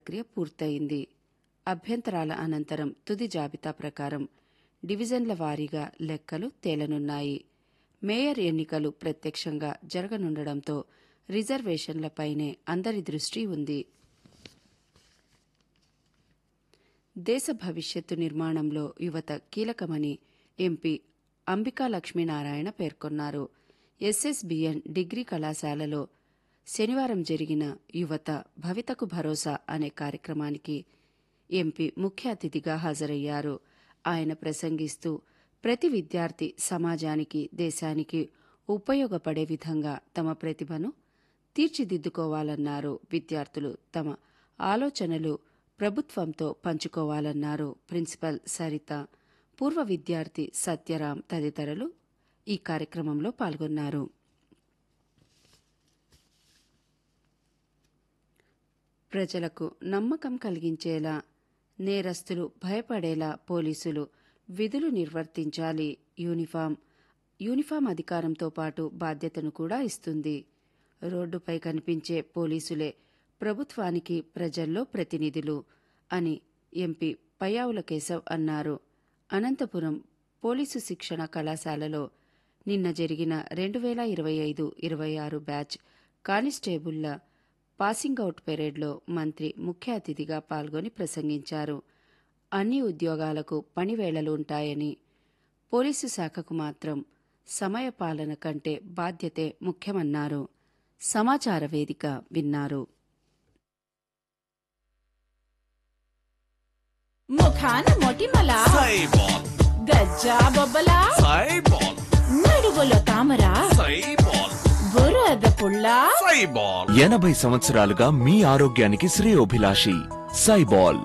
ప్రక్రియ పూర్తయింది. అభ్యంతరాల అనంతరం తుది జాబితా ప్రకారం డివిజన్ల వారీగా లెక్కలు తేలనున్నాయి. మేయర్ ఎన్నికలు ప్రత్యక్షంగా జరగనుండడంతో రిజర్వేషన్లపైనే అందరి దృష్టి ఉంది. దేశ భవిష్యత్తు నిర్మాణంలో యువత కీలకమని ఎంపీ అంబికా లక్ష్మీనారాయణ పేర్కొన్నారు. ఎస్ఎస్బిఎన్ డిగ్రీ కళాశాలలో శనివారం జరిగిన యువత భవితకు భరోసా అనే కార్యక్రమానికి ఎంపీ ముఖ్య అతిథిగా హాజరయ్యారు. ఆయన ప్రసంగిస్తూ ప్రతి విద్యార్థి సమాజానికి, దేశానికి ఉపయోగపడే విధంగా తమ ప్రతిభను తీర్చిదిద్దుకోవాలన్నారు. విద్యార్థులు తమ ఆలోచనలు ప్రభుత్వంతో పంచుకోవాలన్నారు. ప్రిన్సిపల్ సరిత, పూర్వ విద్యార్థి సత్యరాం తదితరులు ఈ కార్యక్రమంలో పాల్గొన్నారు. ప్రజలకు నమ్మకం కలిగించేలా, నేరస్తులు భయపడేలా పోలీసులు విధులు నిర్వర్తించాలి. యూనిఫాం అధికారంతో పాటు బాధ్యతను కూడా ఇస్తుంది. రోడ్డుపై కనిపించే పోలీసులే ప్రభుత్వానికి ప్రజల్లో ప్రతినిధులు అని ఎంపీ పయ్యావుల కేశవ్ అన్నారు. అనంతపురం పోలీసు శిక్షణ కళాశాలలో నిన్న జరిగిన 2025-26 బ్యాచ్ కానిస్టేబుళ్ల పాసింగ్అవుట్ పెరేడ్లో మంత్రి ముఖ్య అతిథిగా పాల్గొని ప్రసంగించారు. అన్ని ఉద్యోగాలకు పనివేళలు ఉంటాయని, పోలీసు శాఖకు మాత్రం సమయపాలన కంటే బాధ్యతే ముఖ్యమన్నారు. సమాచార వేదిక విన్నారు. ముఖాన మొటిమల సైబాల్, గజ్జా బొబ్బల సైబాల్, నడుగులో తామర సైబాల్, బురద పుల్ల సైబాల్. 80 సంవత్సరాలుగా మీ ఆరోగ్యానికి శ్రేయోభిలాషి సైబాల్.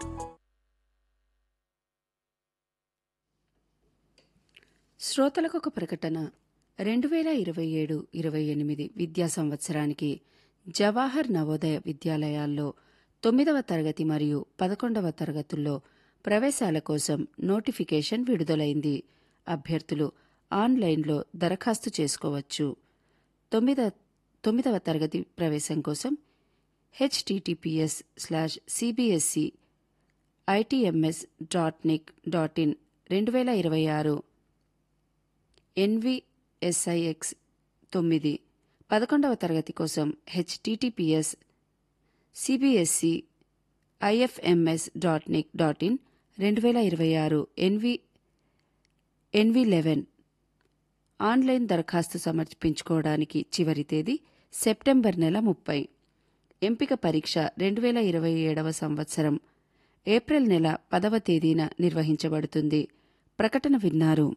శ్రోతలకు ఒక ప్రకటన. 2027-28 విద్యా సంవత్సరానికి జవాహర్ నవోదయ విద్యాలయాల్లో 9వ తరగతి మరియు 11వ తరగతుల్లో ప్రవేశాల కోసం నోటిఫికేషన్ విడుదలైంది. అభ్యర్థులు ఆన్లైన్లో దరఖాస్తు చేసుకోవచ్చు. 9వ తరగతి ప్రవేశం కోసం https://cbse.itms.nic.in 2026 NVSIX 9. 11వ తరగతి కోసం https://cbse.ifms.nic.in 2026 NV11 ఆన్లైన్ దరఖాస్తు సమర్పించుకోవడానికి చివరి తేదీ సెప్టెంబర్ నెల 30. ఎంపిక పరీక్ష 2027వ సంవత్సరం ఏప్రిల్ నెల 10వ తేదీన నిర్వహించబడుతుంది. ప్రకటన విన్నారు.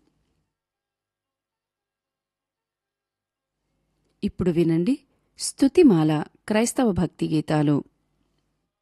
ఇప్పుడు వినండి స్తుతిమాల క్రైస్తవ భక్తి గీతాలు.